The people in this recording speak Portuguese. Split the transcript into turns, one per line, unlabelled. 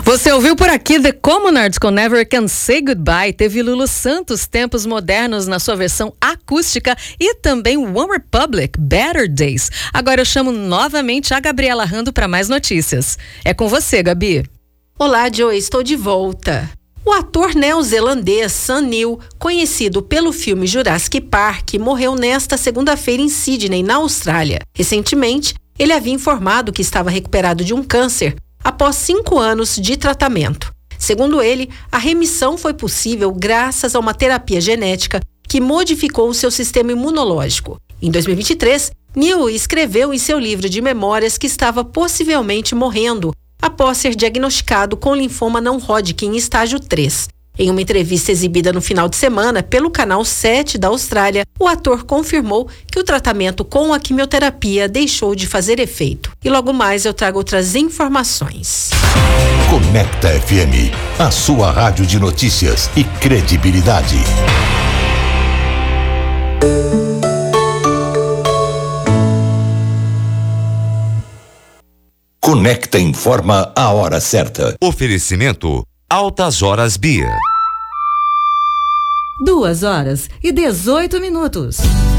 Você ouviu por aqui The Communards com Never Can Say Goodbye. Teve Lulu Santos, Tempos Modernos, na sua versão acústica, e também One Republic, Better Days. Agora eu chamo novamente a Gabriela Rando para mais notícias. É com você, Gabi.
Olá, Joey, estou de volta. O ator neozelandês Sam Neill, conhecido pelo filme Jurassic Park, morreu nesta segunda-feira em Sydney, na Austrália. Recentemente, ele havia informado que estava recuperado de um câncer após 5 anos de tratamento. Segundo ele, a remissão foi possível graças a uma terapia genética que modificou o seu sistema imunológico. Em 2023, Neill escreveu em seu livro de memórias que estava possivelmente morrendo após ser diagnosticado com linfoma não Hodgkin estágio 3. Em uma entrevista exibida no final de semana pelo canal 7 da Austrália, o ator confirmou que o tratamento com a quimioterapia deixou de fazer efeito. E logo mais eu trago outras informações.
Conecta FM, a sua rádio de notícias e credibilidade. Conecta informa a hora certa.
Oferecimento Altas Horas Bia.
2h18.